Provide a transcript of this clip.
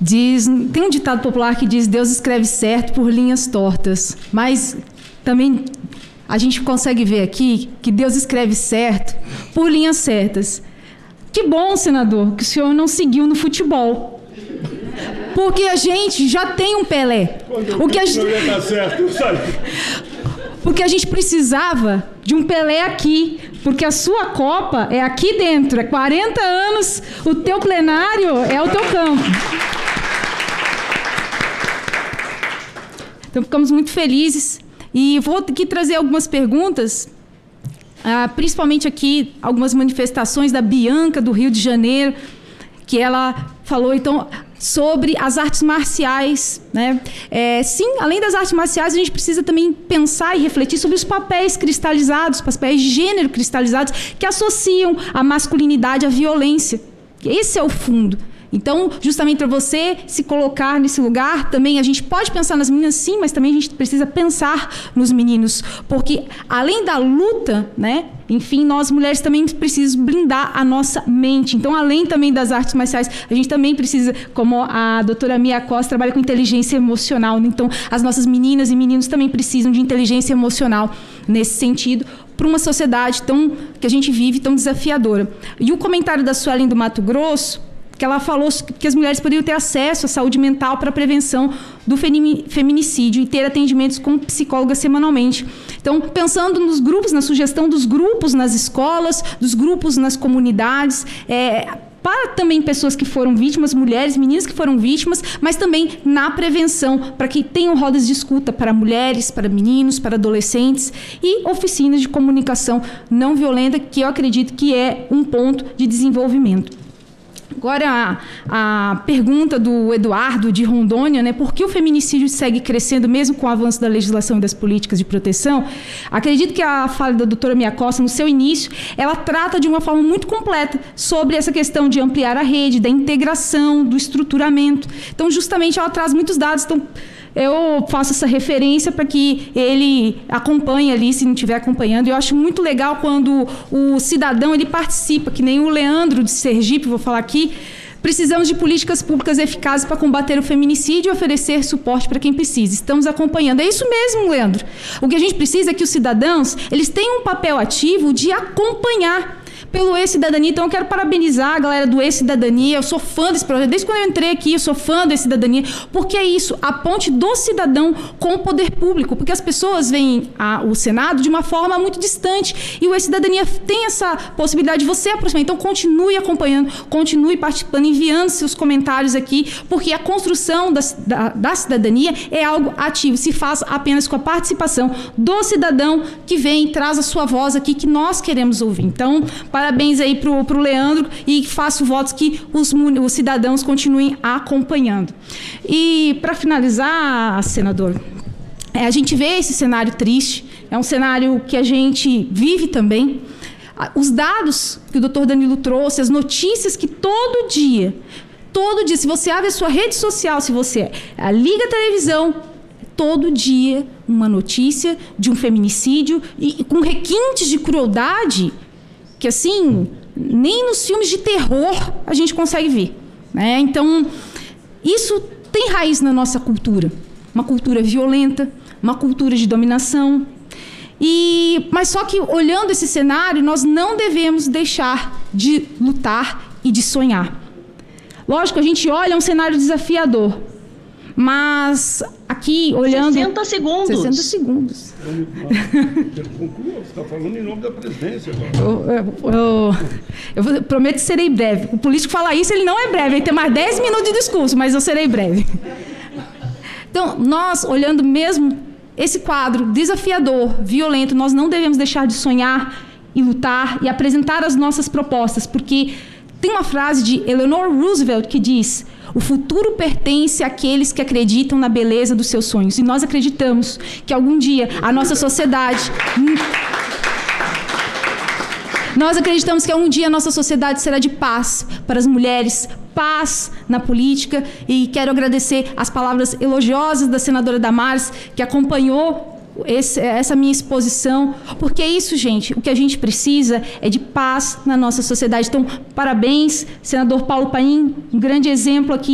Tem um ditado popular que diz: Deus escreve certo por linhas tortas. Mas também a gente consegue ver aqui que Deus escreve certo por linhas certas. Que bom, senador, que o senhor não seguiu no futebol. Porque a gente já tem um Pelé. Porque a gente precisava de um Pelé aqui, porque a sua Copa é aqui dentro, é 40 anos, o teu plenário é o teu campo. Então, ficamos muito felizes. E vou aqui trazer algumas perguntas, principalmente aqui, algumas manifestações da Bianca, do Rio de Janeiro, que ela falou, então, sobre as artes marciais, né? Sim, além das artes marciais, a gente precisa também pensar e refletir sobre os papéis cristalizados, papéis de gênero cristalizados, que associam a masculinidade à violência. Esse é o fundo. Então, justamente para você se colocar nesse lugar, também a gente pode pensar nas meninas, sim, mas também a gente precisa pensar nos meninos, porque além da luta, né, enfim, nós mulheres também precisamos blindar a nossa mente. Então, além também das artes marciais, a gente também precisa, como a doutora Mia Costa trabalha com inteligência emocional, então as nossas meninas e meninos também precisam de inteligência emocional nesse sentido, para uma sociedade que a gente vive tão desafiadora. E o comentário da Suelen do Mato Grosso, que ela falou que as mulheres poderiam ter acesso à saúde mental para a prevenção do feminicídio e ter atendimentos com psicóloga semanalmente. Então, pensando nos grupos, na sugestão dos grupos nas escolas, dos grupos nas comunidades, para também pessoas que foram vítimas, mulheres, meninas que foram vítimas, mas também na prevenção, para que tenham rodas de escuta para mulheres, para meninos, para adolescentes, e oficinas de comunicação não violenta, que eu acredito que é um ponto de desenvolvimento. Agora, a pergunta do Eduardo, de Rondônia, né, por que o feminicídio segue crescendo mesmo com o avanço da legislação e das políticas de proteção? Acredito que a fala da doutora Mia Costa, no seu início, ela trata de uma forma muito completa sobre essa questão de ampliar a rede, da integração, do estruturamento. Então, justamente, ela traz muitos dados. Então, eu faço essa referência para que ele acompanhe ali, se não estiver acompanhando. Eu acho muito legal quando o cidadão ele participa, que nem o Leandro de Sergipe, vou falar aqui. Precisamos de políticas públicas eficazes para combater o feminicídio e oferecer suporte para quem precisa. Estamos acompanhando. É isso mesmo, Leandro. O que a gente precisa é que os cidadãos eles tenham um papel ativo de acompanhar pelo E-Cidadania. Então, eu quero parabenizar a galera do E-Cidadania. Eu sou fã desse projeto. Desde quando eu entrei aqui, eu sou fã do E-Cidadania, porque é isso, a ponte do cidadão com o poder público, porque as pessoas veem o Senado de uma forma muito distante, e o E-Cidadania tem essa possibilidade de você aproximar. Então, continue acompanhando, continue participando, enviando seus comentários aqui, porque a construção da cidadania é algo ativo, se faz apenas com a participação do cidadão que vem e traz a sua voz aqui, que nós queremos ouvir. Então, parabéns aí para o Leandro, e faço votos que os cidadãos continuem acompanhando. E, para finalizar, senador, a gente vê esse cenário triste, é um cenário que a gente vive também. Os dados que o doutor Danilo trouxe, as notícias que todo dia, se você abre a sua rede social, se você liga a televisão, todo dia uma notícia de um feminicídio, e com requintes de crueldade que, assim, nem nos filmes de terror a gente consegue ver, né? Então, isso tem raiz na nossa cultura. Uma cultura violenta, uma cultura de dominação. Mas só que, olhando esse cenário, nós não devemos deixar de lutar e de sonhar. Lógico, a gente olha um cenário desafiador, mas aqui, olhando... 60 segundos. 60 segundos. Conclua, você está falando em nome da presidência agora. Eu prometo que serei breve. O político fala isso, ele não é breve, ele tem mais 10 minutos de discurso, mas eu serei breve. Então, nós, olhando mesmo esse quadro desafiador, violento, nós não devemos deixar de sonhar e lutar e apresentar as nossas propostas, porque tem uma frase de Eleanor Roosevelt que diz: o futuro pertence àqueles que acreditam na beleza dos seus sonhos. E nós acreditamos que algum dia a nossa sociedade... Nós acreditamos que algum dia a nossa sociedade será de paz para as mulheres, paz na política. E quero agradecer as palavras elogiosas da senadora Damares, que acompanhou essa minha exposição, porque é isso, gente, o que a gente precisa é de paz na nossa sociedade. Então, parabéns, senador Paulo Paim, um grande exemplo aqui